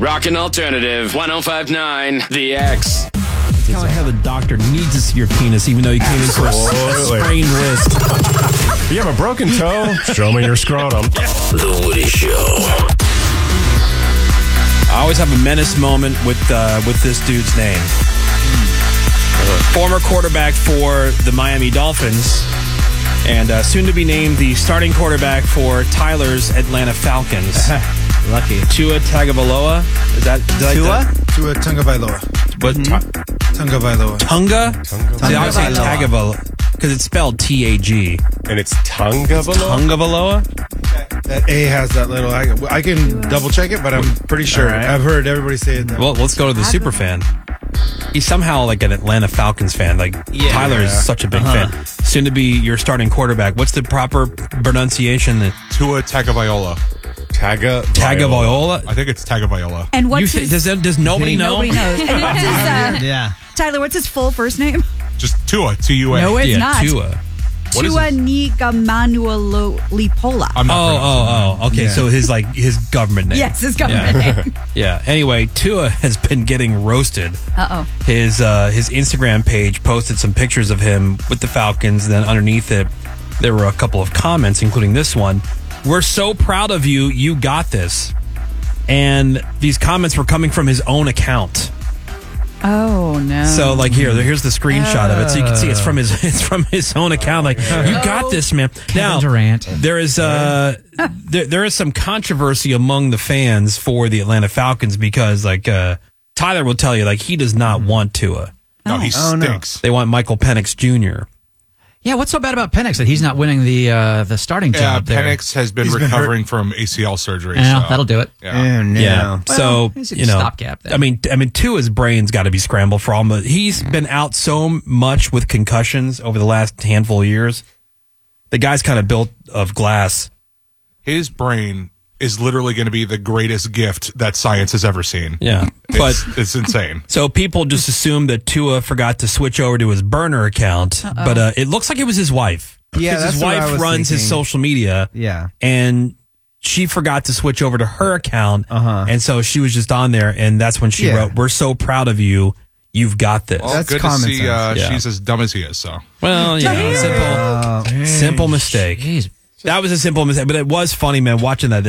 Rockin' Alternative 105.9 The X. That's how I have a doctor needs to see your penis, even though you came in for a sprained wrist. You have a broken toe? Show me your scrotum. The Woody Show. I always have a menace moment with this dude's name. Former quarterback for the Miami Dolphins, and soon to be named the starting quarterback for Tyler's Atlanta Falcons. Lucky. Tua Tagovailoa. Is that Tua? Tua Tagovailoa. What? Tagovailoa. Tunga? See, I would say Tagovailoa because it's spelled T-A-G. And it's Tagovailoa? Tagovailoa? That A has that little. I can double check it, but I'm pretty sure. Right. I've heard everybody say it. Well, let's go to the super fan. He's somehow like an Atlanta Falcons fan. Like Tyler is such a big fan. Soon to be your starting quarterback. What's the proper pronunciation? Tua Tagovailoa. Tagovailoa? I think it's Tagovailoa. And what's his... Does nobody know? Nobody knows. And what's his, Yeah. Tyler, what's his full first name? Just Tua, T-U-A. No, it's not. Tua. What is Tua it? Tagovailoa. I'm not Okay, so his government name. Yes, his government name. Yeah. Anyway, Tua has been getting roasted. Uh-oh. His Instagram page posted some pictures of him with the Falcons, and then underneath it, there were a couple of comments, including this one. We're so proud of you. You got this. And these comments were coming from his own account. Oh, no. So, like, here's the screenshot of it, so you can see it's from his own account. Like, you got this, man. Now, Durant. there is there is some controversy among the fans for the Atlanta Falcons because, like, Tyler will tell you, like, he does not want Tua. No, he stinks. They want Michael Penix Jr. Yeah, what's so bad about Penix that he's not winning the starting job there? Penix has been recovering from ACL surgery. Yeah, so. that'll do it. Yeah. Yeah. So, he's a you know, stopgap there. I mean, Tua's brain's got to be scrambled for all. He's been out so much with concussions over the last handful of years. The guy's kind of built of glass. His brain is literally going to be the greatest gift that science has ever seen. Yeah. But it's insane. So people just assume that Tua forgot to switch over to his burner account, but it looks like it was his wife. Yeah, Because that's his what I wife was runs his thinking. social media. Yeah. And she forgot to switch over to her account. And so she was just on there, and that's when she wrote, "We're so proud of you. You've got this." Well, That's good to common see sense. she's as dumb as he is. So Well, you know, simple mistake. Jeez. That was a simple mistake, but it was funny, man, watching that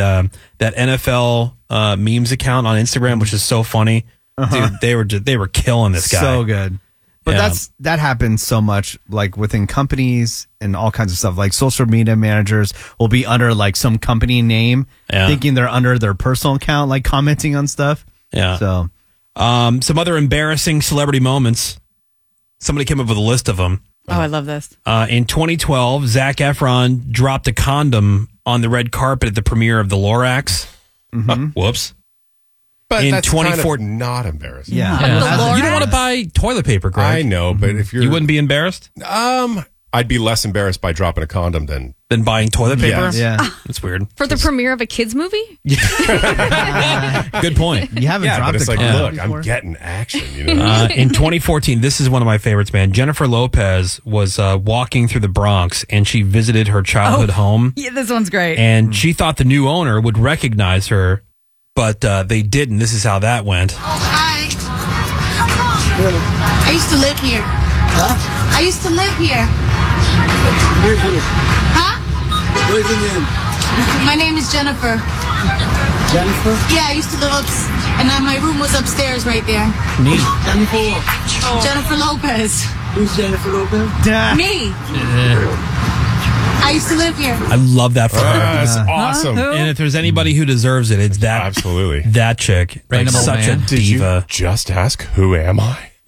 NFL memes account on Instagram, which is so funny. Dude, they were killing this guy. So good. But Yeah. that happens so much, like within companies and all kinds of stuff. Like social media managers will be under like some company name, thinking they're under their personal account, like commenting on stuff. Yeah. So, some other embarrassing celebrity moments. Somebody came up with a list of them. Oh, I love this. In 2012, Zac Efron dropped a condom on the red carpet at the premiere of The Lorax. Whoops. But In that's kind of 2014 not embarrassing. yeah. You don't want to buy toilet paper, Greg. I know, but if you're... You wouldn't be embarrassed I'd be less embarrassed by dropping a condom than... than buying toilet paper? Yes. Yeah. That's weird. For the premiere of a kids movie? Good point. You haven't Yeah, dropped but it's a like, condom look, before? I'm getting action, you know? In 2014, this is one of my favorites, man. Jennifer Lopez was walking through the Bronx, and she visited her childhood home, Yeah, this one's great. and she thought the new owner would recognize her, but they didn't. This is how that went. Hi. I used to live here. Huh? I used to live here. Huh? What is your name? My name is Jennifer. Jennifer? Yeah, I used to live and my room was upstairs right there. Jennifer? Jennifer Lopez. Who's Jennifer Lopez? Me. I used to live here. I love that for her. That's awesome. And if there's anybody who deserves it, it's that Absolutely. that chick. Like, Random old such man. a Did you diva. just ask, who am I?